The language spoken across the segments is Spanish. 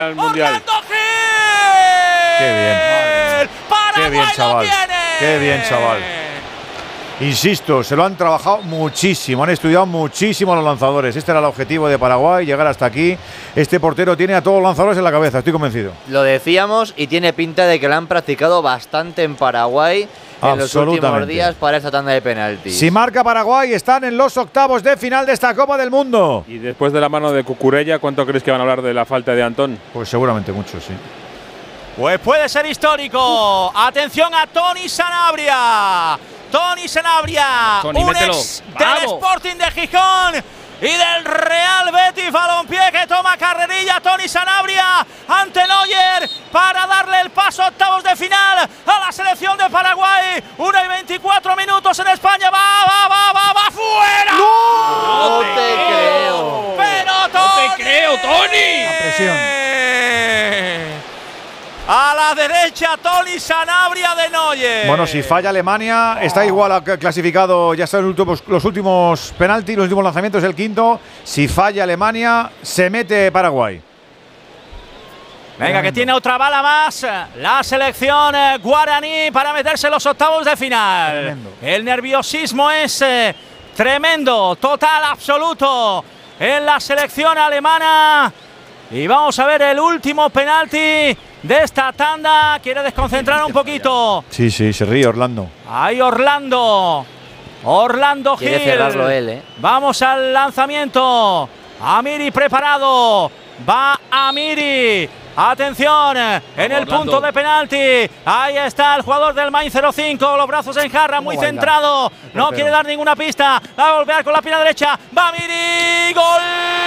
al Mundial. Qué bien. Qué bien, chaval. Qué bien, chaval. Insisto, se lo han trabajado muchísimo, han estudiado muchísimo a los lanzadores. Este era el objetivo de Paraguay, llegar hasta aquí. Este portero tiene a todos los lanzadores en la cabeza, estoy convencido. Lo decíamos y tiene pinta de que lo han practicado bastante en Paraguay en los últimos días para esta tanda de penaltis. Si marca Paraguay, están en los octavos de final de esta Copa del Mundo. Y después de la mano de Cucurella, ¿cuánto crees que van a hablar de la falta de Antón? Pues seguramente mucho, sí. Pues puede ser histórico. Atención a Tony Sanabria. Tony Sanabria, Tony, un mételo. ex del Sporting de Gijón y del Real Betis Balompié, que toma carrerilla. Tony Sanabria ante Neuer para darle el paso a octavos de final a la selección de Paraguay. 1 y 24 minutos en España. Va fuera. No te creo. Pero Tony. No te creo, Tony. La presión. A la derecha, Tony Sanabria de Neuer. Bueno, si falla Alemania, está igual clasificado, ya están los últimos penaltis, los últimos lanzamientos, el quinto. Si falla Alemania, se mete Paraguay. Venga, que tiene otra bala más la selección guaraní para meterse en los octavos de final. Tremendo. El nerviosismo es tremendo, total, absoluto en la selección alemana. Y vamos a ver el último penalti de esta tanda. Quiere desconcentrar un poquito. Sí, se ríe Orlando. Ahí Orlando Gil. Quiere cerrarlo él, Vamos al lanzamiento. Amiri preparado. Va Amiri. Atención en el punto de penalti. Ahí está el jugador del Mainz 05. Los brazos en jarra, muy centrado. No quiere dar ninguna pista. Va a golpear con la pierna derecha. Va Amiri. Gol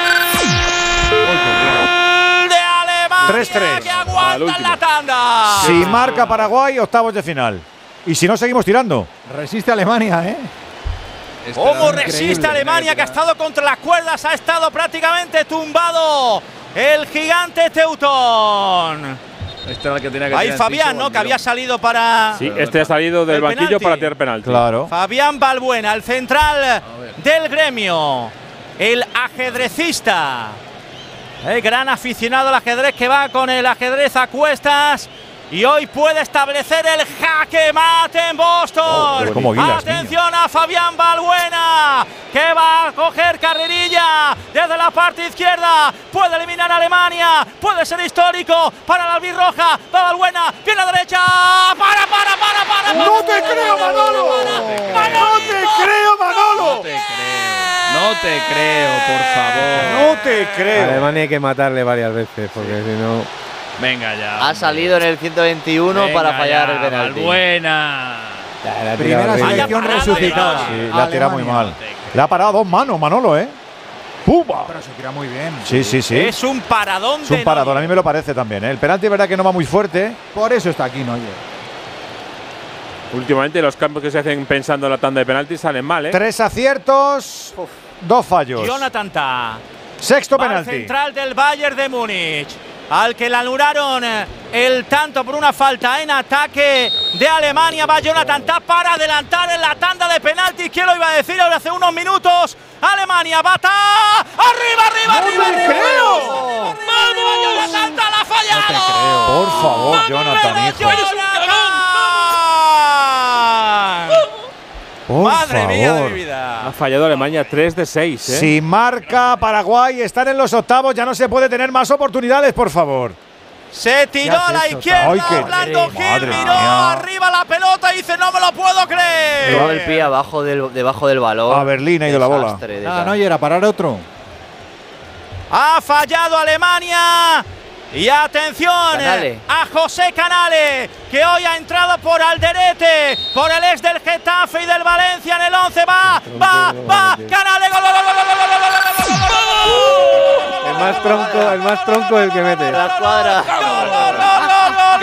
de Alemania. 3-3. Que aguanta en la tanda. Si marca Paraguay, octavos de final. Y si no, seguimos tirando. Resiste Alemania, ¿eh? ¿Cómo resiste Alemania, que ha estado contra las cuerdas? Ha estado prácticamente tumbado el gigante Teutón. Este era el que tenía que Ahí tirar Fabián, el ¿no? piso, Que había salido para… Sí, este ha salido del el banquillo penalti. para tirar penalti. Claro. Fabián Balbuena, el central del gremio. El ajedrecista. El gran aficionado al ajedrez que va con el ajedrez a cuestas. Y hoy puede establecer el jaque mate en Boston. Cómo guiñas, Atención a Fabián Balbuena, que va a coger carrerilla desde la parte izquierda. Puede eliminar a Alemania. Puede ser histórico para la albirroja. Va Balbuena, pierna derecha. Para. ¡No te creo, Manolo! ¡No te creo, Manolo! No te creo, por favor. No te creo. Alemania hay que matarle varias veces, porque si no… Venga ya. Ha salido en el 121 para fallar el penalti. Buena. Primera selección resucitada. Sí, la tira muy mal. Le ha parado dos manos, Manolo, ¿eh? ¡Pumba! Pero se tira muy bien. Sí. Es un paradón. Es un parador, a mí me lo parece también, ¿eh? El penalti es verdad que no va muy fuerte. Por eso está aquí Neuer. Últimamente los cambios que se hacen pensando en la tanda de penaltis salen mal, ¿eh? 3 aciertos, 2 fallos. Jonathan Tah. Sexto Va el penalti. central del Bayern de Múnich, al que le anularon el tanto por una falta en ataque de Alemania. Va Jonathan Tah para adelantar en la tanda de penaltis. ¿Quién lo iba a decir ahora hace unos minutos? Alemania va Tah. ¡Arriba! creo! ¡Vamos! ¡Jonathan Tah la ha fallado! Por favor, Jonathan, hijo. Por ¡Madre mía de favor. mi vida! Ha fallado Alemania 3 de 6, ¿eh? Si marca Paraguay, están en los octavos, ya no se puede tener más oportunidades, por favor. Se tiró ¿Qué has a la hecho, izquierda, Ay, qué- Orlando Gil madre miró mía. arriba la pelota y dice: no me lo puedo creer. Llevaba el pie debajo del balón. A Berlín ha ido la bola. Desastre de Ah, Neuer, a parar otro. Ha fallado Alemania. Y atención Canale. a José Canale, que hoy ha entrado por Alderete, por el ex del Getafe y del Valencia en el 11. Va, Canale, gol. El más tronco es el que mete. La escuadra.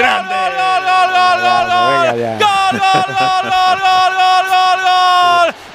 Venga ya. Gol.